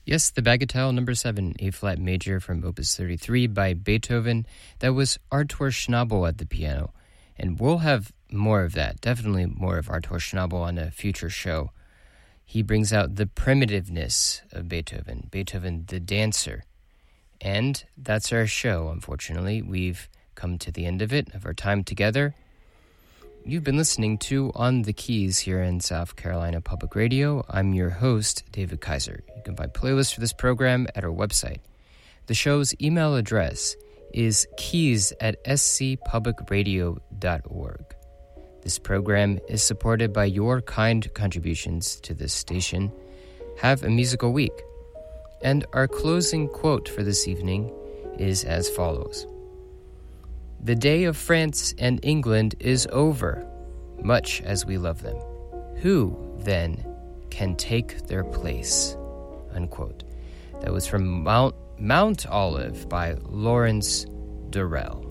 Yes, the Bagatelle number 7, A-flat major from Opus 33 by Beethoven. That was Artur Schnabel at the piano. And we'll have more of that, definitely more of Artur Schnabel on a future show. He brings out the primitiveness of Beethoven, Beethoven the dancer. And that's our show, unfortunately. We've come to the end of it, of our time together. You've been listening to On the Keys here in South Carolina Public Radio. I'm your host, David Kaiser. You can find playlists for this program at our website. The show's email address is keys@scpublicradio.org. This program is supported by your kind contributions to this station. Have a musical week. And our closing quote for this evening is as follows. The day of France and England is over, much as we love them. Who, then, can take their place? Unquote. That was from Mount Olive by Lawrence Durrell.